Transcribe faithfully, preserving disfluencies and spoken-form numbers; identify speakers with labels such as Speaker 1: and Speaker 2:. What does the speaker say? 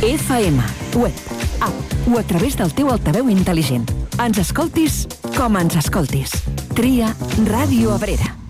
Speaker 1: F M, web, app o a través del teu altaveu intel·ligent. Ens escoltis com ens escoltis. Tria Ràdio Abrera.